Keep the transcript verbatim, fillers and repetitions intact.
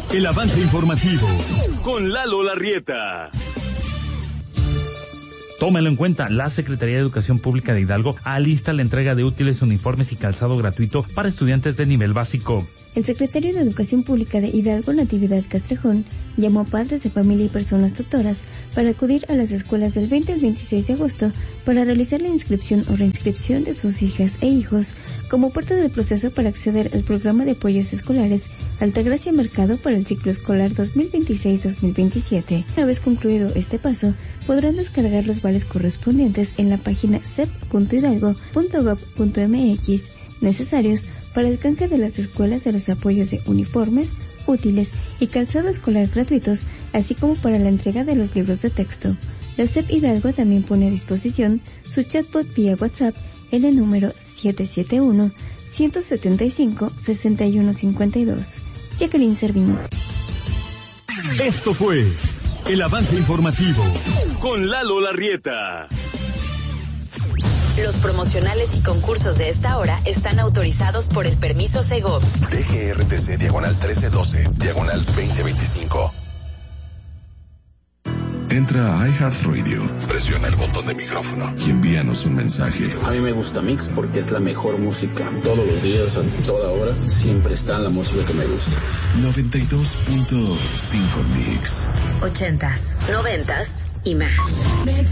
El avance informativo con Lalo Larrieta. Tómelo en cuenta, la Secretaría de Educación Pública de Hidalgo alista la entrega de útiles, uniformes y calzado gratuito para estudiantes de nivel básico. El secretario de Educación Pública de Hidalgo, Natividad Castrejón, llamó a padres de familia y personas tutoras para acudir a las escuelas del veinte al veintiséis de agosto para realizar la inscripción o reinscripción de sus hijas e hijos como parte del proceso para acceder al programa de apoyos escolares Altagracia Mercado para el ciclo escolar dos mil veintiséis dos mil veintisiete. Una vez concluido este paso, podrán descargar los vales correspondientes en la página c e p punto hidalgo punto gob punto m x necesarios para el canje de las escuelas de los apoyos de uniformes, útiles y calzado escolar gratuitos, así como para la entrega de los libros de texto. La C E P Hidalgo también pone a disposición su chatbot vía WhatsApp en el número siete siete uno, uno siete cinco, seis uno cinco dos. Jacqueline Servín. Esto fue el avance informativo con Lalo Larrieta. Los promocionales y concursos de esta hora están autorizados por el permiso Segov. D G R T C diagonal trece doce, diagonal veinte veinticinco. Entra a iHeartRadio, presiona el botón de micrófono y envíanos un mensaje. A mí me gusta Mix porque es la mejor música. Todos los días, a toda hora, siempre está la música que me gusta. noventa y dos punto cinco Mix. Ochentas, noventas y más.